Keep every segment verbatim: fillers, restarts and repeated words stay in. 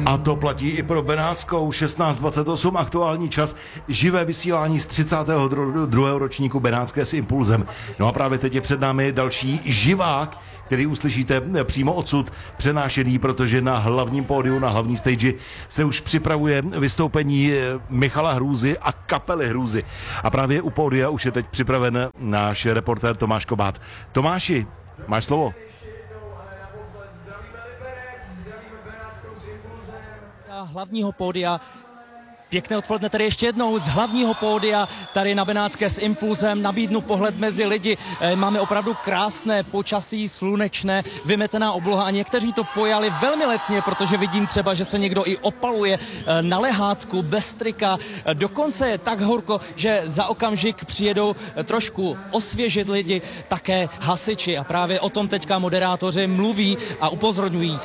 A to platí i pro Benátskou. šestnáct dvacet osm aktuální čas, živé vysílání z třicátého druhého ročníku Benátské s Impulzem. No a právě teď je před námi další živák, který uslyšíte přímo odsud přenášený, protože na hlavním pódiu, na hlavní stage se už připravuje vystoupení Michala Hrůzy a kapely Hrůzy. A právě u pódia už je teď připraven náš reportér Tomáš Kobát. Tomáši, máš slovo. Hlavního pódia. Pěkné odpoledne tady ještě jednou z hlavního pódia, tady na Benátské s Impulzem, nabídnu pohled mezi lidi. Máme opravdu krásné počasí, slunečné, vymetená obloha a někteří to pojali velmi letně, protože vidím třeba, že se někdo i opaluje na lehátku, bez trika. Dokonce je tak horko, že za okamžik přijedou trošku osvěžit lidi také hasiči a právě o tom teďka moderátoři mluví a upozorňují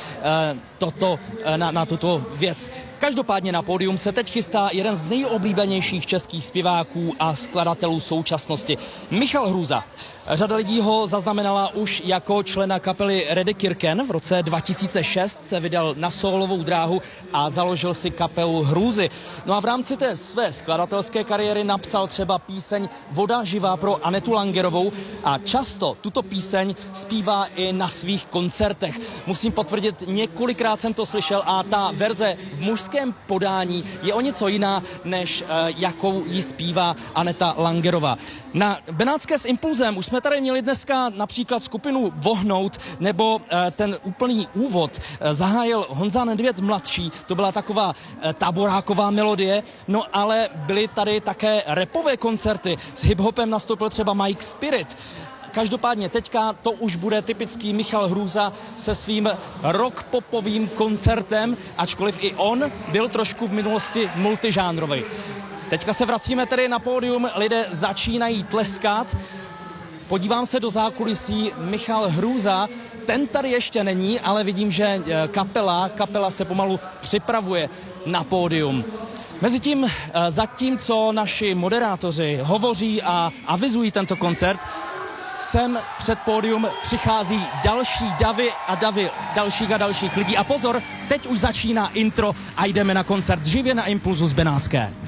toto, na, na tuto věc. Každopádně na pódium se teď chystá jeden z nejoblíbenějších českých zpěváků a skladatelů současnosti, Michal Hrůza. Řada lidí ho zaznamenala už jako člena kapely Redekirken. V roce dva tisíce šest se vydal na sólovou dráhu a založil si kapelu Hrůzy. No a v rámci té své skladatelské kariéry napsal třeba píseň Voda živá pro Anetu Langerovou a často tuto píseň zpívá i na svých koncertech. Musím potvrdit, několikrát jsem to slyšel a ta verze v mužském podání je o něco jiná, než jakou ji zpívá Aneta Langerová. Na Benátské s Impulzem už jsme tady měli dneska například skupinu Vohnout, nebo ten úplný úvod zahájil Honza Nedvěd mladší, to byla taková táboráková melodie, no ale byly tady také rapové koncerty, s hiphopem nastoupil třeba Mike Spirit. Každopádně teďka to už bude typický Michal Hrůza se svým rock popovým koncertem, ačkoliv i on byl trošku v minulosti multižánrový. Teďka se vracíme tedy na pódium, lidé začínají tleskat. Podívám se do zákulisí, Michal Hrůza, ten tady ještě není, ale vidím, že kapela, kapela se pomalu připravuje na pódium. Mezitím, zatímco naši moderátoři hovoří a avizují tento koncert, sem před pódium přichází další davy a davy dalších a dalších lidí. A pozor, teď už začíná intro a jdeme na koncert živě na Impulzu z Benátské.